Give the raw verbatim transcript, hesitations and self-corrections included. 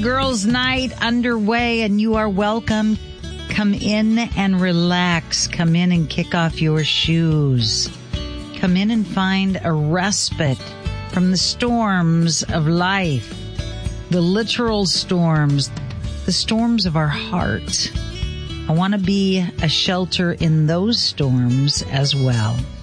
Girls' Night underway, and you are welcome. Come in and relax. Come in and kick off your shoes. Come in and find a respite from the storms of life, the literal storms, the storms of our heart. I want to be a shelter in those storms as well.